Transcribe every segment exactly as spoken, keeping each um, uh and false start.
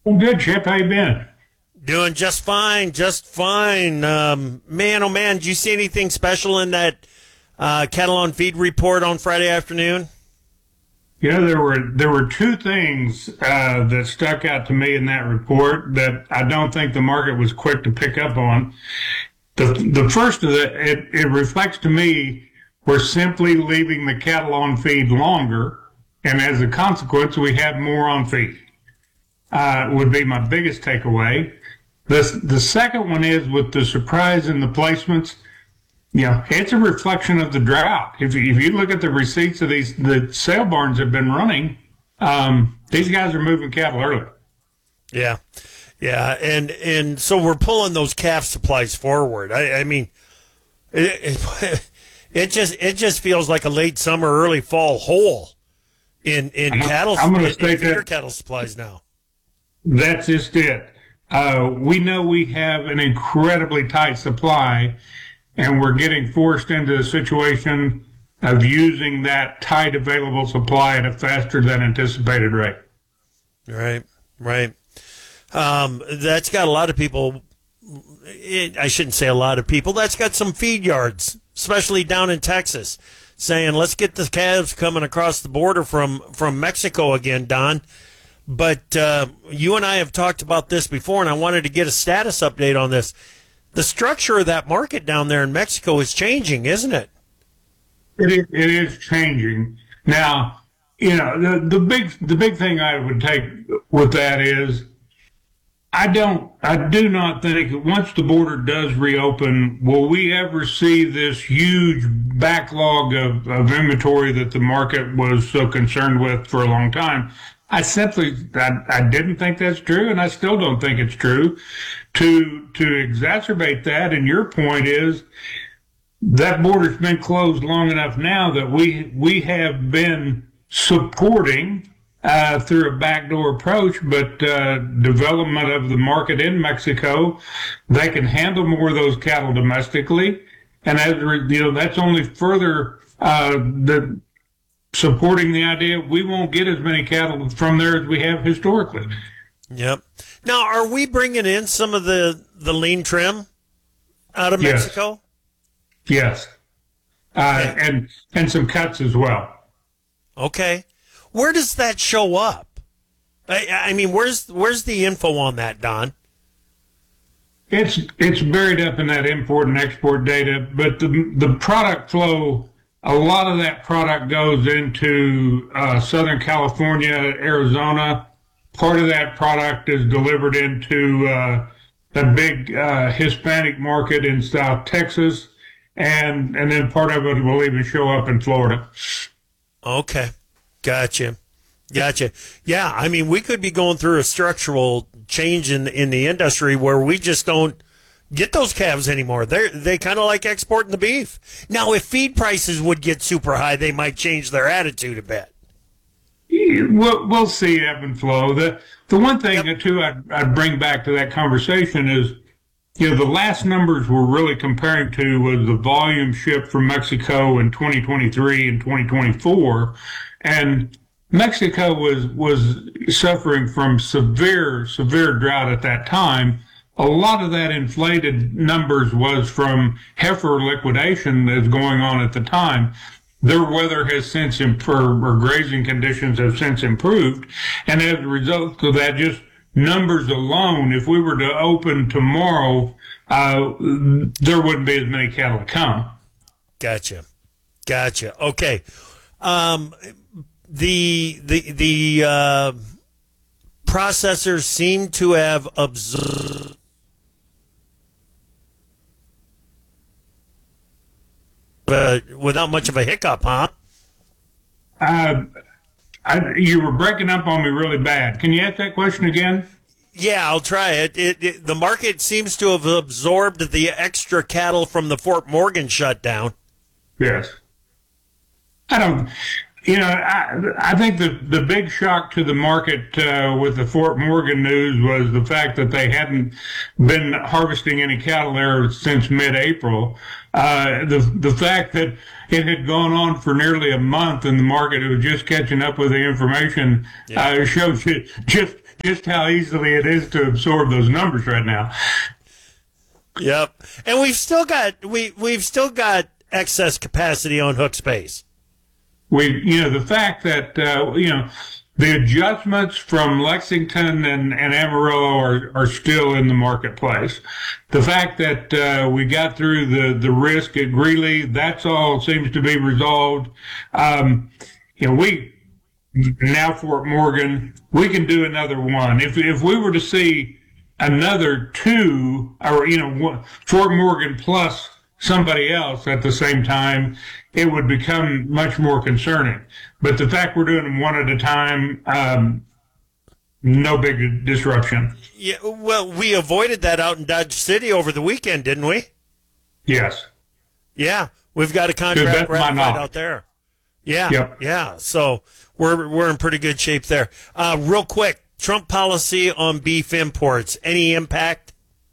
Well, good, Chip. How you been? Doing just fine, just fine. Um, man, oh man, did you see anything special in that uh, cattle on feed report on Friday afternoon? You know, there were there were two things uh, that stuck out to me in that report that I don't think the market was quick to pick up on. The the first of it, it, it reflects to me we're simply leaving the cattle on feed longer, and as a consequence, we have more on feed. Uh, would be my biggest takeaway. The the second one is with the surprise in the placements. You know, it's a reflection of the drought. If you, if you look at the receipts of these, the sale barns have been running. Um, these guys are moving cattle early. Yeah, yeah, and and so we're pulling those calf supplies forward. I, I mean, it, it, it just it just feels like a late summer, early fall hole in in I'm, cattle I'm going in, to state in feeder that cattle supplies now. that's just it. Uh, we know we have an incredibly tight supply, and we're getting forced into a situation of using that tight available supply at a faster than anticipated rate. Right, right. Um, that's got a lot of people. It, I shouldn't say a lot of people. That's got some feed yards, especially down in Texas, saying let's get the calves coming across the border from from Mexico again, Don. But uh, you and I have talked about this before, and I wanted to get a status update on this. The structure of that market down there in Mexico is changing, isn't it? It is, it is changing now. You know, the the big the big thing I would take with that is I don't I do not think that once the border does reopen, will we ever see this huge backlog of, of inventory that the market was so concerned with for a long time. I simply I, I didn't think that's true, and I still don't think it's true. To to exacerbate that, and your point is that border's been closed long enough now that we we have been supporting uh, through a backdoor approach, but uh, development of the market in Mexico, they can handle more of those cattle domestically, and as a re- you know, that's only further uh, the supporting the idea we won't get as many cattle from there as we have historically. Yep. Now, are we bringing in some of the, the lean trim out of Yes, Mexico? yes, uh, Okay. and and some cuts as well. Okay. Where does that show up? I, I mean, where's where's the info on that, Don? It's it's buried up in that import and export data, but the the product flow, a lot of that product goes into uh, Southern California, Arizona. Part of that product is delivered into uh, the big uh, Hispanic market in South Texas, and and then part of it will even show up in Florida. Okay. Gotcha. Gotcha. Yeah, I mean, we could be going through a structural change in in the industry where we just don't get those calves anymore. They they kind of like exporting the beef. Now, if feed prices would get super high, they might change their attitude a bit. We'll, we'll see ebb and flow. The the one thing Yep. too I'd, I'd bring back to that conversation is, you know, the last numbers we're really comparing to was the volume shipped from Mexico in twenty twenty-three and twenty twenty-four, and Mexico was was suffering from severe severe drought at that time. A lot of that inflated numbers was from heifer liquidation that's going on at the time. Their weather has since improved, or grazing conditions have since improved, and as a result of that, just numbers alone, if we were to open tomorrow, uh, there wouldn't be as many cattle to come. Gotcha. Gotcha. Okay. Um, the the the uh, processors seem to have observed uh, without much of a hiccup, huh? Uh, I, you were breaking up on me really bad. Can you ask that question again? Yeah, I'll try it. It, it. The market seems to have absorbed the extra cattle from the Fort Morgan shutdown. Yes. I don't, you know, I, I think the, the big shock to the market uh, with the Fort Morgan news was the fact that they hadn't been harvesting any cattle there since mid-April. Uh, the the fact that it had gone on for nearly a month and the market was just catching up with the information Yeah. uh, shows you just just how easily it is to absorb those numbers right now. Yep. And we've still got we we've still got excess capacity on hook space. We, you know, the fact that uh, you know the adjustments from Lexington and, and Amarillo are, are still in the marketplace. The fact that uh, we got through the, the risk at Greeley, that's all seems to be resolved. Um, you know, we now Fort Morgan, we can do another one. If if we were to see another two, or you know, one, Fort Morgan plus somebody else at the same time, it would become much more concerning. But the fact we're doing them one at a time, um, no big disruption. Yeah, well, we avoided that out in Dodge City over the weekend, didn't we? Yes. Yeah, we've got a contract ratified out there. Yeah, yep. yeah. So we're we're in pretty good shape there. Uh, real quick, Trump policy on beef imports. Any impact?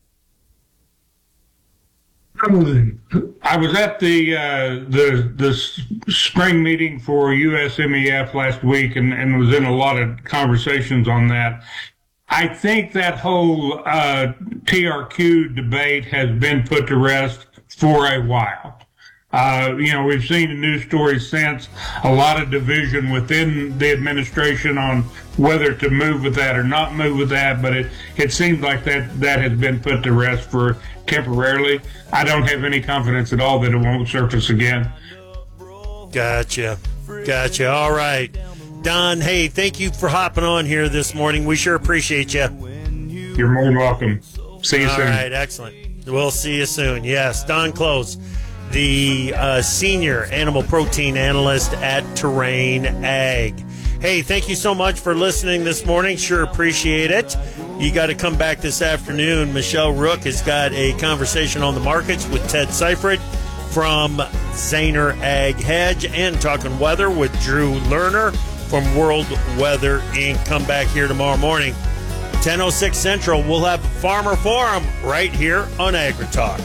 I was at the uh, the the spring meeting for U S M E F last week, and, and was in a lot of conversations on that. I think that whole uh, T R Q debate has been put to rest for a while. Uh, you know, we've seen the news stories since, a lot of division within the administration on whether to move with that or not move with that, but it, it seems like that, that has been put to rest for temporarily. I don't have any confidence at all that it won't surface again. Gotcha. Gotcha. All right. Don, hey, thank you for hopping on here this morning. We sure appreciate you. You're more than welcome. See you all soon. All right. Excellent. We'll see you soon. Yes. Don Close, the uh, senior animal protein analyst at Terrain Ag. Hey, thank you so much for listening this morning. Sure appreciate it. You got to come back this afternoon. Michelle Rook has got a conversation on the markets with Ted Seifert from Zaner Ag Hedge, and talking weather with Drew Lerner from World Weather Incorporated. Come back here tomorrow morning, ten oh six Central. We'll have Farmer Forum right here on AgriTalk.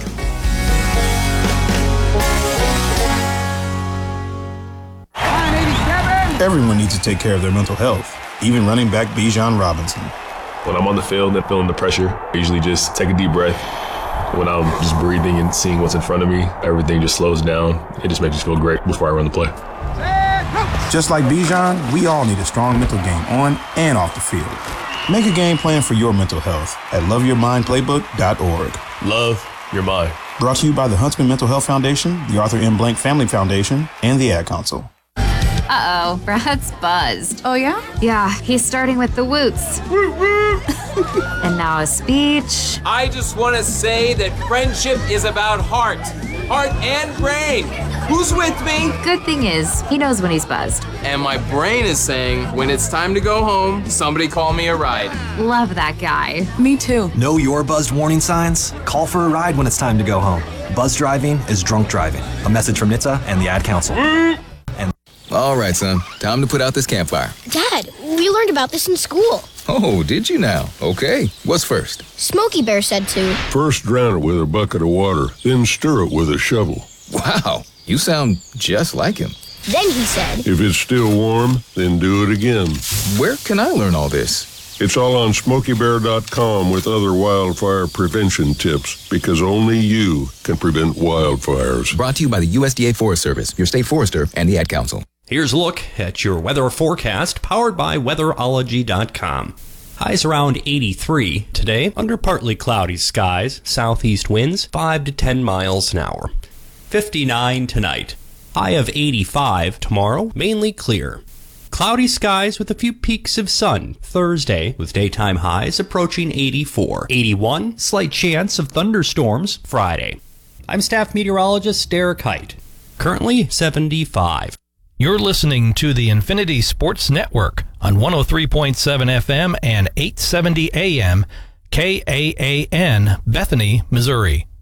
Everyone needs to take care of their mental health, even running back Bijan Robinson. When I'm on the field and feeling the pressure, I usually just take a deep breath. When I'm just breathing and seeing what's in front of me, everything just slows down. It just makes me feel great before I run the play. Just like Bijan, we all need a strong mental game on and off the field. Make a game plan for your mental health at love your mind playbook dot org. Love your mind. Brought to you by the Huntsman Mental Health Foundation, the Arthur M. Blank Family Foundation, and the Ad Council. Uh-oh, Brad's buzzed. Oh, yeah? Yeah, he's starting with the woots. And now a speech. I just want to say that friendship is about heart. Heart and brain. Who's with me? Good thing is, he knows when he's buzzed. And my brain is saying, when it's time to go home, somebody call me a ride. Love that guy. Me too. Know your buzzed warning signs? Call for a ride when it's time to go home. Buzz driving is drunk driving. A message from N H T S A and the Ad Council. All right, son. Time to put out this campfire. Dad, we learned about this in school. Oh, did you now? Okay. What's first? Smokey Bear said to. First drown it with a bucket of water, then stir it with a shovel. Wow, you sound just like him. Then he said. If it's still warm, then do it again. Where can I learn all this? It's all on smokey bear dot com with other wildfire prevention tips, because only you can prevent wildfires. Brought to you by the U S D A Forest Service, your state forester, and the Ad Council. Here's a look at your weather forecast, powered by weatherology dot com. Highs around eighty-three today, under partly cloudy skies, southeast winds five to ten miles an hour. fifty-nine tonight. High of eighty-five tomorrow, mainly clear. Cloudy skies with a few peaks of sun Thursday, with daytime highs approaching eighty-four. eighty-one, slight chance of thunderstorms Friday. I'm staff meteorologist Derek Height. Currently seventy-five. You're listening to the Infinity Sports Network on one oh three point seven F M and eight seventy A M, K A A N, Bethany, Missouri.